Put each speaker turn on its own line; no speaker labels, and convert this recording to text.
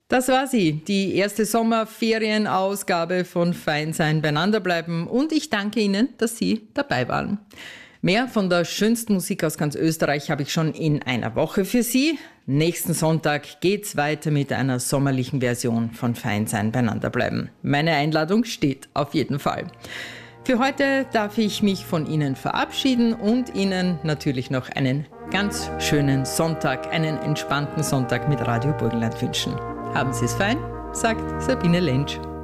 Das war sie, die erste Sommerferienausgabe von Fein sein, beieinander bleiben, und ich danke Ihnen, dass Sie dabei waren. Mehr von der schönsten Musik aus ganz Österreich habe ich schon in einer Woche für Sie. Nächsten Sonntag geht's weiter mit einer sommerlichen Version von Fein sein, beieinander bleiben. Meine Einladung steht auf jeden Fall. Für heute darf ich mich von Ihnen verabschieden und Ihnen natürlich noch einen ganz schönen Sonntag, einen entspannten Sonntag mit Radio Burgenland wünschen. Haben Sie es fein, sagt Sabine Lentsch.